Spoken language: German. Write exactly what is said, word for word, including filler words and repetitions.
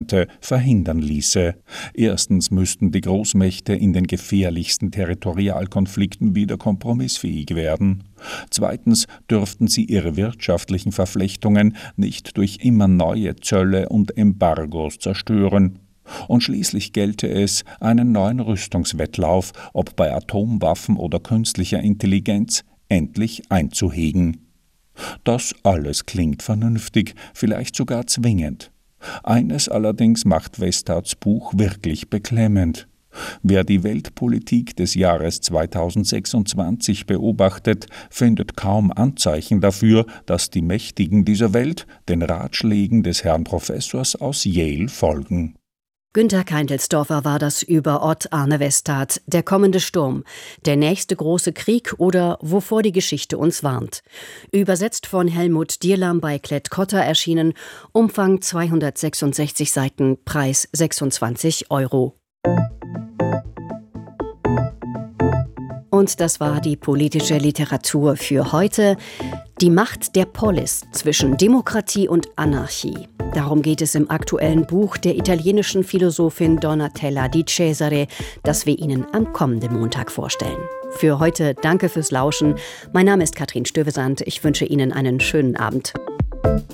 konnte, verhindern ließe. Erstens müssten die Großmächte in den gefährlichsten Territorialkonflikten wieder kompromissfähig werden. Zweitens dürften sie ihre wirtschaftlichen Verflechtungen nicht durch immer neue Zölle und Embargos zerstören. Und schließlich gelte es, einen neuen Rüstungswettlauf, ob bei Atomwaffen oder künstlicher Intelligenz, endlich einzuhegen. Das alles klingt vernünftig, vielleicht sogar zwingend. Eines allerdings macht Westards Buch wirklich beklemmend. Wer die Weltpolitik des Jahres zweitausendsechsundzwanzig beobachtet, findet kaum Anzeichen dafür, dass die Mächtigen dieser Welt den Ratschlägen des Herrn Professors aus Yale folgen. Günter Keindelsdorfer war das über Odd Arne Westard, Der kommende Sturm, der nächste große Krieg oder Wovor die Geschichte uns warnt. Übersetzt von Helmut Dierlam bei Klett-Cotta erschienen, Umfang zweihundertsechsundsechzig Seiten, Preis sechsundzwanzig Euro. Und das war die politische Literatur für heute. Die Macht der Polis zwischen Demokratie und Anarchie. Darum geht es im aktuellen Buch der italienischen Philosophin Donatella Di Cesare, das wir Ihnen am kommenden Montag vorstellen. Für heute danke fürs Lauschen. Mein Name ist Katrin Stövesand. Ich wünsche Ihnen einen schönen Abend.